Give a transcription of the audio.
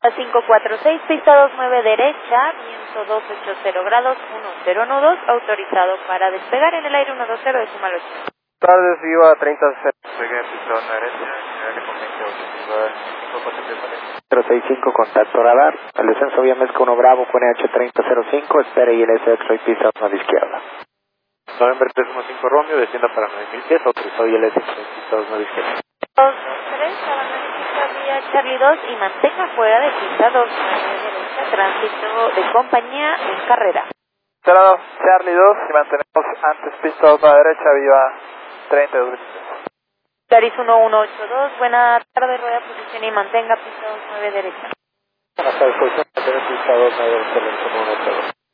546, pista 29 derecha, viento 280 grados, 1012, autorizado para despegar en el aire 120, decimal 8. Tardes, Viva 30. Despegue en pista 1 derecha, nivel con 28, 065, contacto radar. El descenso vía Mezca 1 Bravo con EH3005, espere ILS X-Ray pista 1 a la izquierda. November 315 Romeo, descienda para 9000 pies, autorizado ILS X-Ray pista 1 a la izquierda. 223, abandone pista vía Charlie 2 y mantenga fuera de pista 29 derecha, tránsito de compañía en carrera. Cerrado, Charlie 2 y mantenemos antes pista 2 a la derecha, Viva 32. Caris 1182, buena tarde, rueda posición y mantenga pista 29 derecha. Buenas tardes, posición, mantener pista 2 a la derecha,